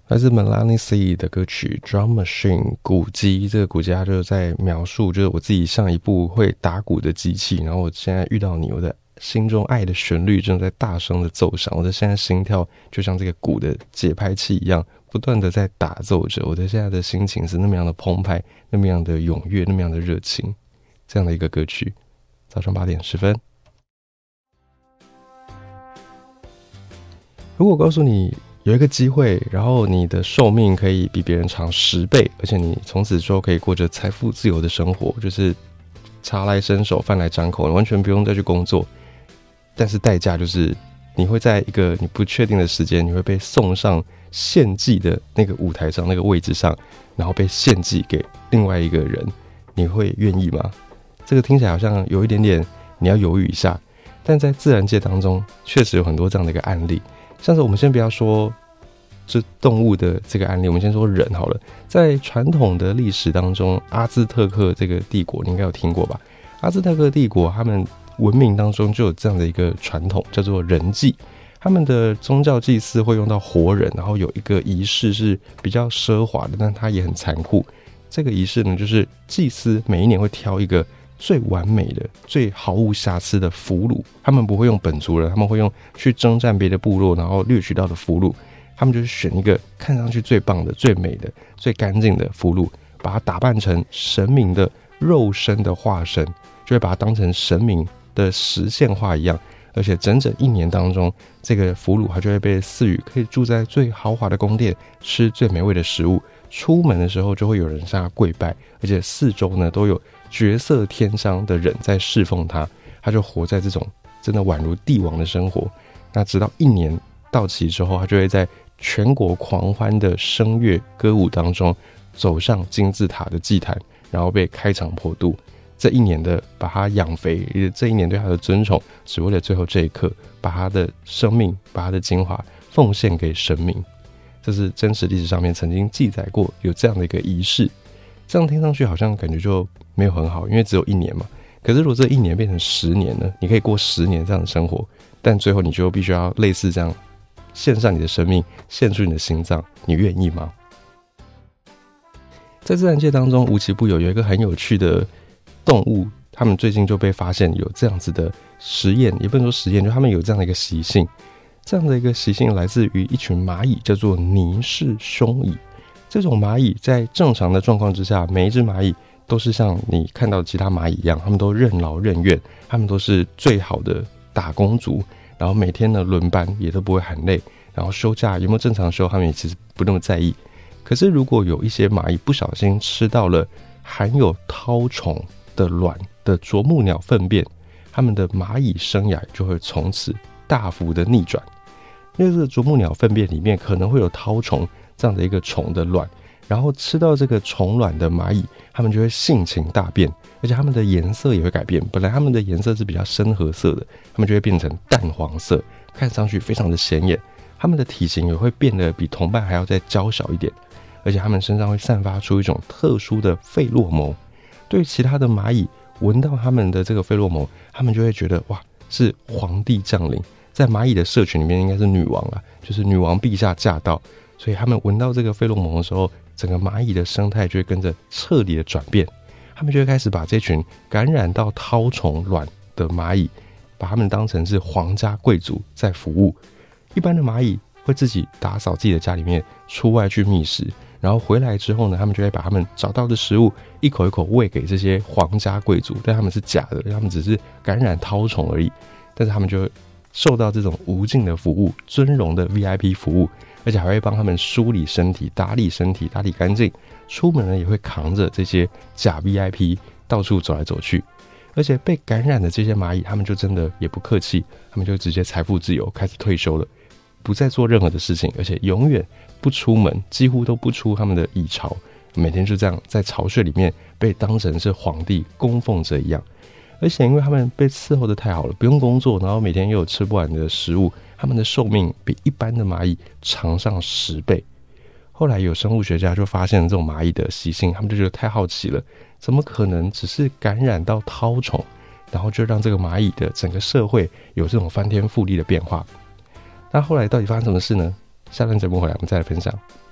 来自 Melanie C 的歌曲 Drum Machine 鼓机，这个鼓机它就是在描述就是我自己像一部会打鼓的机器，然后我现在遇到你，我的心中爱的旋律正在大声的奏响，我的现在心跳就像这个鼓的节拍器一样不断的在打奏着，我的现在的心情是那么样的澎湃，那么样的踊跃，那么样的热情，这样的一个歌曲。早上8点10分，如果告诉你有一个机会，然后你的寿命可以比别人长10倍，而且你从此之后可以过着财富自由的生活，就是茶来伸手饭来张口，你完全不用再去工作，但是代价就是你会在一个你不确定的时间，你会被送上献祭的那个舞台上，那个位置上，然后被献祭给另外一个人，你会愿意吗？这个听起来好像有一点点你要犹豫一下，但在自然界当中确实有很多这样的一个案例。像是我们先不要说是动物的这个案例，我们先说人好了。在传统的历史当中，阿兹特克这个帝国你应该有听过吧？阿兹特克帝国他们文明当中就有这样的一个传统，叫做人祭。他们的宗教祭祀会用到活人，然后有一个仪式是比较奢华的，但它也很残酷。这个仪式呢，就是祭司每一年会挑一个最完美的、最毫无瑕疵的俘虏，他们不会用本族人，他们会用去征战别的部落然后掠取到的俘虏，他们就是选一个看上去最棒的、最美的、最干净的俘虏，把它打扮成神明的肉身的化身，就会把它当成神明的实现化一样，而且整整1年当中，这个俘虏他就会被赐予可以住在最豪华的宫殿，吃最美味的食物，出门的时候就会有人向他跪拜，而且四周呢都有绝色天香的人在侍奉他，他就活在这种真的宛如帝王的生活。那直到1年到期之后，他就会在全国狂欢的声乐歌舞当中走上金字塔的祭坛，然后被开肠破肚。这1年的把他养肥，这1年对他的尊崇，只为了最后这一刻把他的生命、把他的精华奉献给神明。这是真实历史上面曾经记载过有这样的一个仪式。这样听上去好像感觉就没有很好，因为只有1年嘛。可是如果这1年变成10年呢？你可以过10年这样的生活，但最后你就必须要类似这样献上你的生命，献出你的心脏，你愿意吗？在自然界当中，无奇不有，有一个很有趣的动物，他们最近就被发现有这样子的实验，也不能说实验，就他们有这样的一个习性。这样的一个习性来自于一群蚂蚁，叫做尼氏胸蚁。这种蚂蚁在正常的状况之下，每一只蚂蚁都是像你看到的其他蚂蚁一样，他们都任劳任怨，他们都是最好的打工族，然后每天呢轮班也都不会很累，然后休假有没有正常休，他们也其实不那么在意。可是如果有一些蚂蚁不小心吃到了含有绦虫的卵的啄木鸟粪便，他们的蚂蚁生涯就会从此大幅的逆转。因为这个啄木鸟粪便里面可能会有绦虫这样的一个虫的卵，然后吃到这个虫卵的蚂蚁，它们就会性情大变，而且它们的颜色也会改变。本来它们的颜色是比较深褐色的，它们就会变成淡黄色，看上去非常的显眼。它们的体型也会变得比同伴还要再娇小一点，而且它们身上会散发出一种特殊的费洛蒙。对其他的蚂蚁闻到它们的这个费洛蒙，它们就会觉得哇，是皇帝降临。在蚂蚁的社群里面应该是女王啊，就是女王陛下驾到，所以他们闻到这个费洛蒙的时候，整个蚂蚁的生态就会跟着彻底的转变。他们就会开始把这群感染到绦虫卵的蚂蚁，把他们当成是皇家贵族在服务。一般的蚂蚁会自己打扫自己的家里面，出外去觅食，然后回来之后呢，他们就会把他们找到的食物一口一口喂给这些皇家贵族，但他们是假的，他们只是感染绦虫而已，但是他们就会受到这种无尽的服务，尊荣的 VIP 服务，而且还会帮他们梳理身体、打理身体、打理干净。出门呢也会扛着这些假 VIP 到处走来走去。而且被感染的这些蚂蚁，他们就真的也不客气，他们就直接财富自由，开始退休了，不再做任何的事情，而且永远不出门，几乎都不出他们的蚁巢，每天就这样在巢穴里面被当成是皇帝供奉者一样。而且因为他们被伺候的太好了，不用工作，然后每天又有吃不完的食物，他们的寿命比一般的蚂蚁长上10倍。后来有生物学家就发现了这种蚂蚁的习性，他们就觉得太好奇了，怎么可能只是感染到绦虫，然后就让这个蚂蚁的整个社会有这种翻天覆地的变化。那后来到底发生什么事呢？下段节目回来我们再来分享。